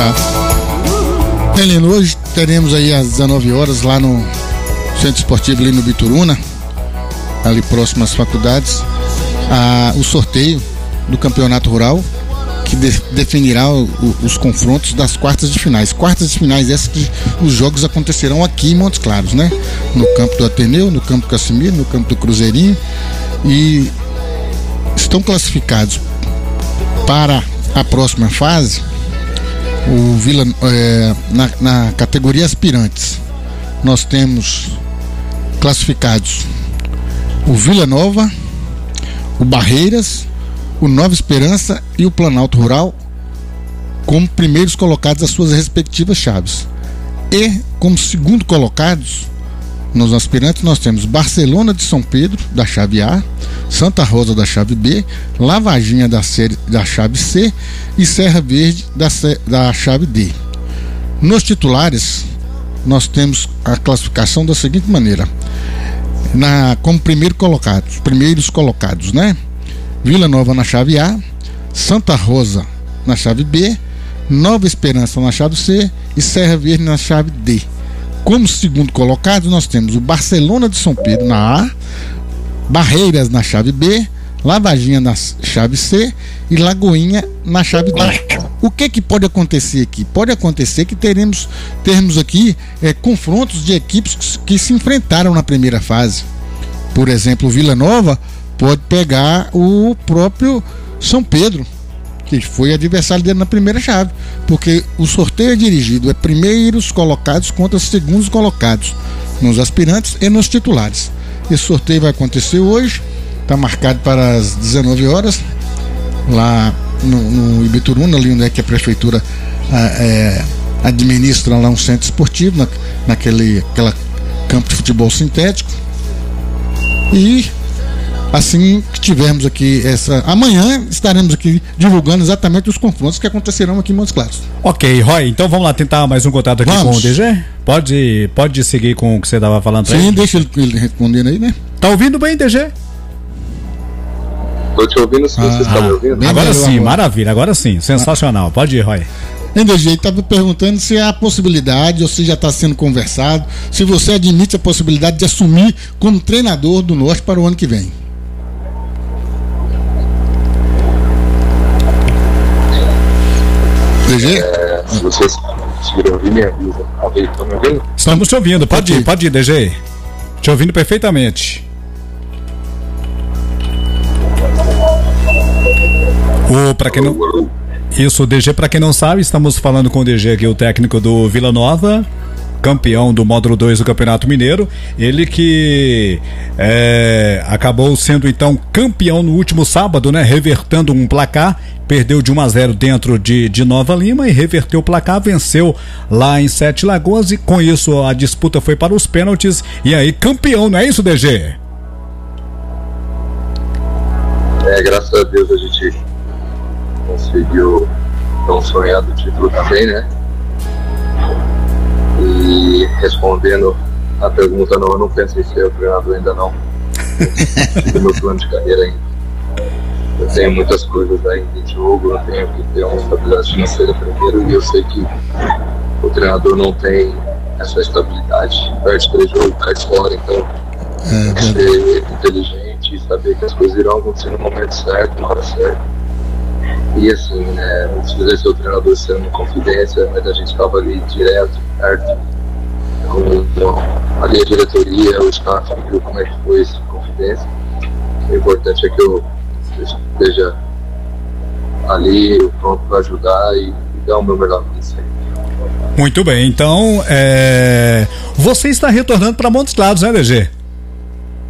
Heleno, hoje teremos aí às 19 horas lá no Centro Esportivo ali no Bituruna, ali próximo às faculdades, o sorteio do Campeonato Rural, que definirá os confrontos das quartas de finais. Quartas de finais essas que os jogos acontecerão aqui em Montes Claros, né? No campo do Ateneu, no campo do Casimiro, no campo do Cruzeirinho, e estão classificados para a próxima fase o Vila, na categoria aspirantes. Nós temos classificados o Vila Nova, o Barreiras, o Nova Esperança e o Planalto Rural como primeiros colocados às suas respectivas chaves. E como segundo colocados nos aspirantes nós temos Barcelona de São Pedro da chave A, Santa Rosa da chave B, Lavagem da chave C e Serra Verde da chave D. Nos titulares nós temos a classificação da seguinte maneira: como primeiros colocados, né? Vila Nova na chave A, Santa Rosa na chave B, Nova Esperança na chave C e Serra Verde na chave D. Como segundo colocado nós temos o Barcelona de São Pedro na A, Barreiras na chave B, Lavaginha na chave C e Lagoinha na chave D. O que pode acontecer aqui? Pode acontecer que teremos aqui confrontos de equipes que se enfrentaram na primeira fase. Por exemplo, o Vila Nova pode pegar o próprio São Pedro, que foi adversário dele na primeira chave, porque o sorteio é dirigido primeiros colocados contra segundos colocados nos aspirantes e nos titulares. Esse sorteio vai acontecer hoje, está marcado para as 19 horas lá no Ibituruna, ali onde é que a prefeitura administra lá um centro esportivo, naquela campo de futebol sintético. E assim que tivermos aqui amanhã estaremos aqui divulgando exatamente os confrontos que acontecerão aqui em Montes Claros. Ok, Roy, então vamos lá tentar mais um contato aqui com o DG? Pode seguir com o que você estava falando aí? Sim, deixa ele respondendo aí, né? Tá ouvindo bem, DG? Tô te ouvindo, se você está me ouvindo. Agora sim, maravilha, agora sim, sensacional. Pode ir, Roy. DG, estava perguntando se há a possibilidade, ou se já está sendo conversado, se você admite a possibilidade de assumir como treinador do Norte para o ano que vem. DG? Se vocês conseguirem ouvir, me avisa. Estão me ouvindo? Estamos te ouvindo, pode ir, DG. Te ouvindo perfeitamente. Isso, DG, para quem não sabe, estamos falando com o DG aqui, o técnico do Vila Nova, campeão do módulo 2 do Campeonato Mineiro. Ele que acabou sendo então campeão no último sábado, né? Revertendo um placar, perdeu de 1-0 dentro de Nova Lima e reverteu o placar, venceu lá em Sete Lagoas e com isso a disputa foi para os pênaltis e aí campeão, não é isso, DG? Graças a Deus a gente conseguiu tão sonhado título também, né? E respondendo a pergunta, não, eu não penso em ser o treinador ainda não. No meu plano de carreira ainda. Eu tenho muitas coisas ainda em jogo, eu tenho que ter uma estabilidade financeira primeiro e eu sei que o treinador não tem essa estabilidade. Perde 3 jogos, cai fora, então tem que ser inteligente e saber que as coisas irão acontecer no momento certo, na hora certa. E assim, não precisa ser o treinador sendo uma confidência, mas a gente estava ali direto, perto. Então, ali a diretoria, o staff viu como é que foi essa confidência. O importante é que eu esteja ali, pronto para ajudar e dar o meu melhor para isso aí. Muito bem, então você está retornando para Montes Claros, né, DG?